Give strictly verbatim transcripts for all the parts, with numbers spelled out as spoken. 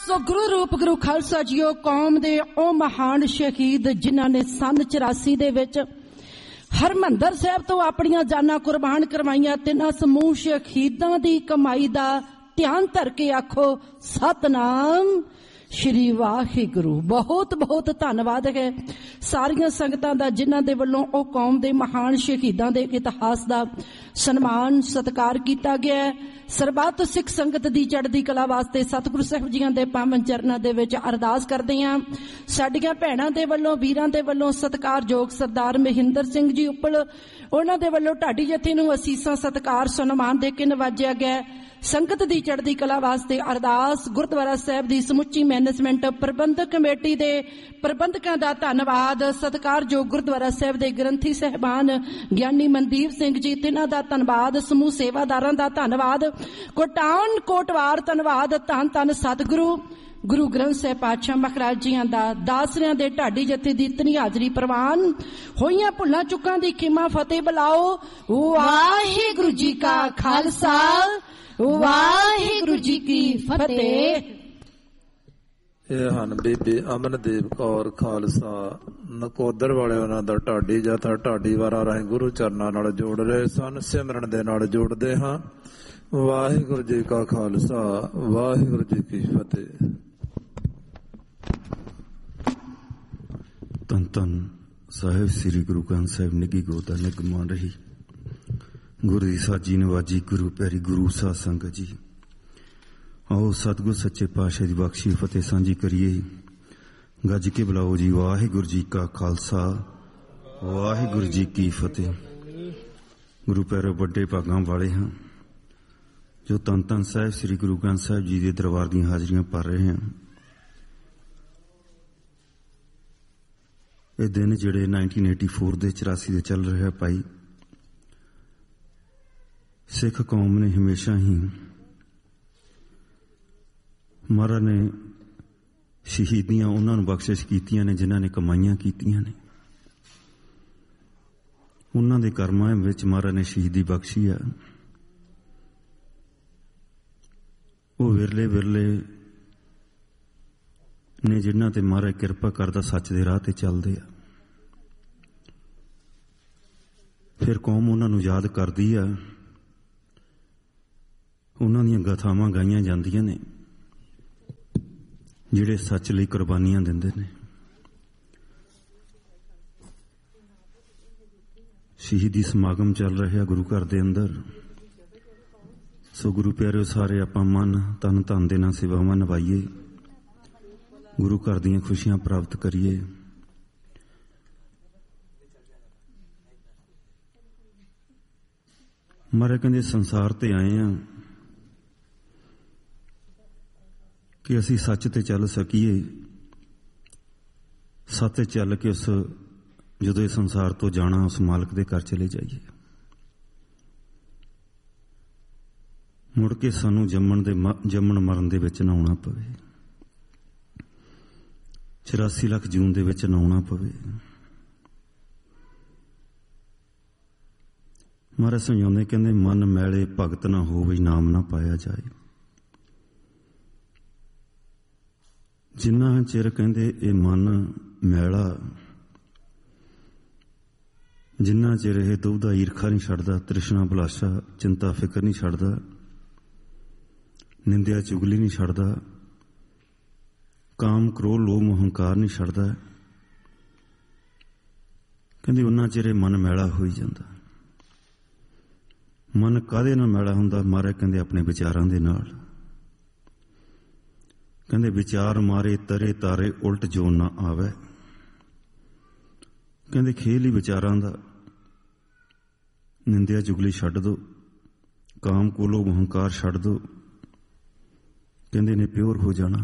ਸੋ ਗੁਰੂ ਰੂਪ ਗੁਰੂ ਖਾਲਸਾ ਜੀਓ, ਕੌਮ ਦੇ ਉਹ ਮਹਾਨ ਸ਼ਹੀਦ ਜਿਨ੍ਹਾਂ ਨੇ ਸੰਨ ਚੁਰਾਸੀ ਦੇ ਵਿੱਚ ਹਰਮੰਦਰ ਸਾਹਿਬ ਤੋਂ ਆਪਣੀਆਂ ਜਾਨਾਂ ਕੁਰਬਾਨ ਕਰਵਾਈਆਂ। ਤਿੰਨਾਂ ਸਮੂਹ ਸ਼ਹੀਦਾਂ ਦੀ ਕਮਾਈ ਦਾ ਧਿਆਨ ਧਰ ਕੇ ਆਖੋ ਸਤਨਾਮ ਸ਼੍ਰੀ ਵਾਹਿਗੁਰੂ। ਬਹੁਤ ਬਹੁਤ ਧੰਨਵਾਦ ਹੈ ਸਾਰੀਆਂ ਸੰਗਤਾਂ ਦਾ ਜਿਨ੍ਹਾਂ ਦੇ ਵੱਲੋਂ ਉਹ ਕੌਮ ਦੇ ਮਹਾਨ ਸ਼ਹੀਦਾਂ ਦੇ ਇਤਿਹਾਸ ਦਾ ਸਨਮਾਨ ਸਤਿਕਾਰ ਕੀਤਾ ਗਿਆ। ਸਰਬੱਤ ਸਿੱਖ ਸੰਗਤ ਦੀ ਚੜ੍ਹਦੀ ਕਲਾ ਵਾਸਤੇ ਸਤਿਗੁਰੂ ਸਾਹਿਬ ਜੀਆਂ ਦੇ ਪਾਵਨ ਚਰਨਾਂ ਦੇ ਵਿੱਚ ਅਰਦਾਸ ਕਰਦੇ ਹਾਂ। ਸਾਡੀਆਂ ਭੈਣਾਂ ਦੇ ਵੱਲੋਂ, ਵੀਰਾਂ ਦੇ ਵੱਲੋਂ ਸਤਿਕਾਰਯੋਗ ਸਰਦਾਰ ਮਹਿੰਦਰ ਸਿੰਘ ਜੀ ਉੱਪਲ, ਉਹਨਾਂ ਦੇ ਵੱਲੋਂ ਢਾਡੀ ਜਥੇ ਨੂੰ ਅਸੀਸਾਂ ਸਤਿਕਾਰ ਸਨਮਾਨ ਦੇ ਕੇ ਨਵਾਜਿਆ ਗਿਆ। ਸੰਗਤ ਦੀ ਚੜ੍ਹਦੀ ਕਲਾ ਵਾਸਤੇ ਅਰਦਾਸ। ਗੁਰਦੁਆਰਾ ਸਾਹਿਬ ਦੀ ਸਮੁੱਚੀ ਮੈਨੇਜਮੈਂਟ, ਪ੍ਰਬੰਧਕ ਕਮੇਟੀ ਦੇ ਪ੍ਰਬੰਧਕਾਂ ਦਾ ਧੰਨਵਾਦ। ਸਤਿਕਾਰਯੋਗ ਗੁਰਦੁਆਰਾ ਸਾਹਿਬ ਦੇ ਗ੍ਰੰਥੀ ਸਾਹਿਬਾਨ ਗਿਆਨੀ ਮਨਦੀਪ ਸਿੰਘ ਜੀ, ਤਿੰਨਾਂ ਦਾ ਧੰਨਵਾਦ। ਸਮੂਹ ਸੇਵਾਦਾਰਾਂ ਦਾ ਧੰਨਵਾਦ। ਕੋਟਾਨ ਕੋਟਵਾਰ ਧੰਨਵਾਦ। ਧੰਨ ਧੰਨ ਸਤਿਗੁਰੂ ਗੁਰੂ ਗ੍ਰੰਥ ਸਾਹਿਬ ਪਾਤਸ਼ਾਹ ਮਹਾਰਾਜ ਜੀਆਂ ਦਾ। ਦਾਸਰਿਆਂ ਦੇ ਢਾਡੀ ਜਥੇ ਦੀ ਇਤਨੀ ਹਾਜ਼ਰੀ ਪ੍ਰਵਾਨ। ਹੋਈਆਂ ਭੁੱਲਾਂ ਚੁੱਕਾਂ ਦੀ ਖਿਮਾ ਫਤਿਹ ਬੁਲਾਓ। ਵਾਹਿਗੁਰੂ ਜੀ ਕਾ ਖਾਲਸਾ, ਵਾਹਿਗੁਰੂ ਜੀ ਕੀ ਫਤਿਹ। ਇਹ ਹਨ ਬੀਬੀ ਅਮਨਦੀਪ ਕੌਰ ਖਾਲਸਾ ਨਕੋਦਰ ਵਾਲੇ, ਉਹਨਾਂ ਦਾ ਢਾਡੀ ਜਥਾ ਢਾਡੀ ਵਾਰਾਂ ਰਾਹੀਂ ਗੁਰੂ ਚਰਨਾਂ ਨਾਲ ਜੋੜ ਰਹੇ ਸਨ। ਸਿਮਰਨ ਦੇ ਨਾਲ ਜੋੜਦੇ ਹਾਂ। ਵਾਹਿਗੁਰੂ ਜੀ ਕਾ ਖਾਲਸਾ, ਵਾਹਿਗੁਰੂ ਜੀ ਕੀ ਫਤਿਹ। ਧੰਨ ਧੰਨ ਸਾਹਿਬ ਸ੍ਰੀ ਗੁਰੂ ਗ੍ਰੰਥ ਸਾਹਿਬ ਨਿੱਘੀ ਗੋਦਾ ਨਿਗਮਾਨ ਰਹੀ। ਗੁਰੂ ਦੀ ਸਾਜੀ ਨਵਾਜੀ, ਗੁਰੂ ਪਿਆਰੀ ਗੁਰੂ ਸਾਧ ਸੰਗਤ ਜੀ, ਆਓ ਸਤਿਗੁਰ ਸੱਚੇ ਪਾਤਸ਼ਾਹ ਦੀ ਬਖਸ਼ੀ ਫਤਿਹ ਸਾਂਝੀ ਕਰੀਏ। ਗੱਜ ਕੇ ਬੁਲਾਓ ਜੀ, ਵਾਹਿਗੁਰੂ ਜੀ ਕਾ ਖਾਲਸਾ, ਵਾਹਿਗੁਰੂ ਜੀ ਕੀ ਫਤਿਹ। ਗੁਰੂ ਪਿਆਰੇ ਵੱਡੇ ਭਾਗਾਂ ਵਾਲੇ ਹਾਂ ਜੋ ਧੰਨ ਧੰਨ ਸਾਹਿਬ ਸ੍ਰੀ ਗੁਰੂ ਗ੍ਰੰਥ ਸਾਹਿਬ ਜੀ ਦੇ ਦਰਬਾਰ ਦੀਆਂ ਹਾਜ਼ਰੀਆਂ ਭਰ ਰਹੇ ਹਾਂ। ਇਹ ਦਿਨ ਜਿਹੜੇ ਨਾਈਨਟੀਨ ਏਟੀ ਫੋਰ ਦੇ ਚੁਰਾਸੀ ਦੇ ਚੱਲ ਰਿਹਾ ਭਾਈ, ਸਿੱਖ ਕੌਮ ਨੇ ਹਮੇਸ਼ਾ ਹੀ ਮਹਾਰਾਜ ਨੇ ਸ਼ਹੀਦੀਆਂ ਉਹਨਾਂ ਨੂੰ ਬਖਸ਼ਿਸ਼ ਕੀਤੀਆਂ ਨੇ ਜਿਨ੍ਹਾਂ ਨੇ ਕਮਾਈਆਂ ਕੀਤੀਆਂ ਨੇ। ਉਹਨਾਂ ਦੇ ਕਰਮਾਂ ਵਿੱਚ ਮਹਾਰਾਜ ਨੇ ਸ਼ਹੀਦੀ ਬਖਸ਼ੀ ਆ। ਉਹ ਵਿਰਲੇ ਵਿਰਲੇ ਨੇ ਜਿਨ੍ਹਾਂ ਤੇ ਮਹਾਰਾਜ ਕਿਰਪਾ ਕਰਦਾ ਸੱਚ ਦੇ ਰਾਹ ਤੇ ਚੱਲਦੇ ਆ। ਫਿਰ ਕੌਮ ਉਹਨਾਂ ਨੂੰ ਯਾਦ ਕਰਦੀ ਆ। ਉਹਨਾਂ ਦੀਆਂ ਗਾਥਾਵਾਂ ਗਾਈਆਂ ਜਾਂਦੀਆਂ ਨੇ ਜਿਹੜੇ ਸੱਚ ਲਈ ਕੁਰਬਾਨੀਆਂ ਦਿੰਦੇ ਨੇ। ਸ਼ਹੀਦੀ ਸਮਾਗਮ ਚੱਲ ਰਿਹਾ ਗੁਰੂ ਘਰ ਦੇ ਅੰਦਰ। ਸੋ ਗੁਰੂ ਪਿਆਰਿਓ, ਸਾਰੇ ਆਪਾਂ ਮਨ ਤਨ ਧਨ ਦੇ ਨਾਲ ਸੇਵਾਵਾਂ ਨਿਭਾਈਏ, ਗੁਰੂ ਘਰ ਦੀਆਂ ਖੁਸ਼ੀਆਂ ਪ੍ਰਾਪਤ ਕਰੀਏ। ਮਹਾਰਾਜ ਕਹਿੰਦੇ ਸੰਸਾਰ ਤੇ ਆਏ ਆ ਕਿ ਅਸੀਂ ਸੱਚ ਤੇ ਚੱਲ ਸਕੀਏ। ਸੱਚ ਤੇ ਚੱਲ ਕੇ ਉਸ ਜਦੋਂ ਇਹ ਸੰਸਾਰ ਤੋਂ ਜਾਣਾ, ਉਸ ਮਾਲਕ ਦੇ ਘਰ ਚਲੇ ਜਾਈਏ। ਮੁੜ ਕੇ ਸਾਨੂੰ ਜੰਮਣ ਦੇ ਜੰਮਣ ਮਰਨ ਦੇ ਵਿੱਚ ਨਾ ਆਉਣਾ ਪਵੇ, ਚੁਰਾਸੀ ਲੱਖ ਜੂਨ ਦੇ ਵਿੱਚ ਨਾ ਆਉਣਾ ਪਵੇ। ਮਹਾਰਾਜ ਸਮਝਾਉਂਦੇ, ਕਹਿੰਦੇ ਮਨ ਮੈਲੇ ਭਗਤ ਨਾ ਹੋਵੇ, ਨਾਮ ਨਾ ਪਾਇਆ ਜਾਏ। ਜਿੰਨਾ ਚਿਰ ਕਹਿੰਦੇ ਇਹ ਮਨ ਮੈਲਾ, ਜਿੰਨਾ ਚਿਰ ਇਹ ਦੁਬਦਾ ਈਰਖਾ ਨਹੀਂ ਛੱਡਦਾ, ਤ੍ਰਿਸ਼ਨਾ ਬਲਾਸ਼ਾ ਚਿੰਤਾ ਫਿਕਰ ਨਹੀਂ ਛੱਡਦਾ, ਨਿੰਦਿਆ ਚੁਗਲੀ ਨਹੀਂ ਛੱਡਦਾ, ਕਾਮ ਕ੍ਰੋਧ ਲੋਭ ਹੰਕਾਰ ਨਹੀਂ ਛੱਡਦਾ, ਕਹਿੰਦੇ ਉਹਨਾਂ ਚਿਰ ਇਹ ਮਨ ਮੈਲਾ ਹੋਈ ਜਾਂਦਾ। ਮਨ ਕਾਹਦੇ ਨਾਲ ਮੈਲਾ ਹੁੰਦਾ? ਮਹਾਰਾਜ ਕਹਿੰਦੇ ਆਪਣੇ ਵਿਚਾਰਾਂ ਦੇ ਨਾਲ। ਕਹਿੰਦੇ ਵਿਚਾਰ ਮਾਰੇ ਤਰੇ ਤਾਰੇ ਉਲਟ ਜੋ ਨਾ ਆਵੇ। ਕਹਿੰਦੇ ਖੇਲ ਹੀ ਵਿਚਾਰਾਂ ਦਾ। ਨਿੰਦਿਆ ਚੁਗਲੀ ਛੱਡ ਦੋ, ਕਾਮ ਕੋਲੋਂ ਹੰਕਾਰ ਛੱਡ ਦੋ, ਕਹਿੰਦੇ ਨੇ ਪਿਓਰ ਹੋ ਜਾਣਾ।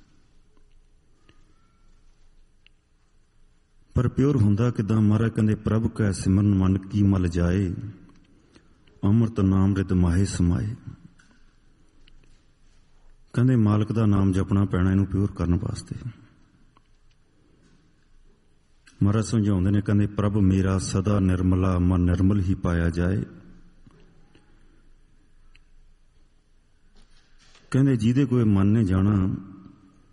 ਪਰ ਪਿਓਰ ਹੁੰਦਾ ਕਿੱਦਾਂ? ਮਹਾਰਾਜ ਕਹਿੰਦੇ ਪ੍ਰਭ ਕੈ ਸਿਮਰਨ ਮਨ ਕੀ ਮਲ ਜਾਏ, ਅੰਮ੍ਰਿਤ ਨਾਮ ਰਿਤ ਮਾਹੇ ਸਮਾਏ। ਕਹਿੰਦੇ ਮਾਲਕ ਦਾ ਨਾਮ ਜਪਣਾ ਪੈਣਾ ਇਹਨੂੰ ਪਿਓਰ ਕਰਨ ਵਾਸਤੇ। ਮਹਾਰਾਜ ਸਮਝਾਉਂਦੇ ਨੇ, ਕਹਿੰਦੇ ਪ੍ਰਭ ਮੇਰਾ ਸਦਾ ਨਿਰਮਲਾ, ਮਨ ਨਿਰਮਲ ਹੀ ਪਾਇਆ ਜਾਏ। ਕਹਿੰਦੇ ਜਿਹਦੇ ਕੋਈ ਮਨ ਨੇ ਜਾਣਾ